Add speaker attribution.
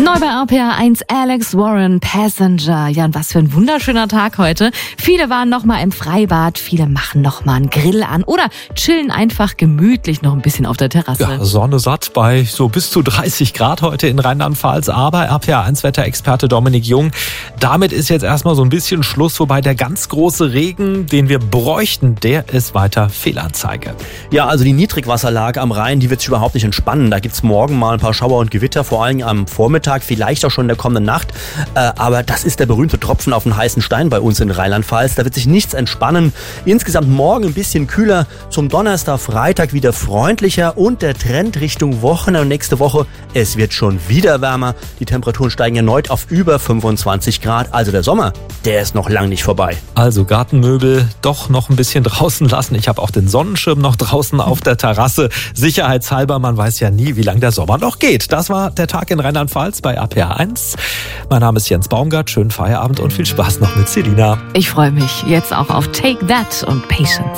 Speaker 1: Neu bei RPA 1 Alex Warren, Passenger. Ja, und was für ein wunderschöner Tag heute. Viele waren noch mal im Freibad, viele machen noch mal einen Grill an oder chillen einfach gemütlich noch ein bisschen auf der Terrasse.
Speaker 2: Ja, Sonne satt bei so bis zu 30 Grad heute in Rheinland-Pfalz. Aber RPA 1 Wetterexperte Dominik Jung, damit ist jetzt erstmal so ein bisschen Schluss. Wobei der ganz große Regen, den wir bräuchten, der ist weiter Fehlanzeige.
Speaker 3: Ja, also die Niedrigwasserlage am Rhein, die wird sich überhaupt nicht entspannen. Da gibt's morgen mal ein paar Schauer und Gewitter, vor allem am Vormittag, vielleicht auch schon in der kommenden Nacht. Aber das ist der berühmte Tropfen auf den heißen Stein bei uns in Rheinland-Pfalz. Da wird sich nichts entspannen. Insgesamt morgen ein bisschen kühler, zum Donnerstag, Freitag wieder freundlicher und der Trend Richtung Wochenende und nächste Woche, es wird schon wieder wärmer. Die Temperaturen steigen erneut auf über 25 Grad. Also der Sommer, der ist noch lang nicht vorbei.
Speaker 2: Also Gartenmöbel doch noch ein bisschen draußen lassen. Ich habe auch den Sonnenschirm noch draußen auf der Terrasse. Sicherheitshalber, man weiß ja nie, wie lange der Sommer noch geht. Das war der Tag in Rheinland-Pfalz bei RPA 1. Mein Name ist Jens Baumgart. Schönen Feierabend und viel Spaß noch mit Selina.
Speaker 1: Ich freue mich jetzt auch auf Take That und Patience.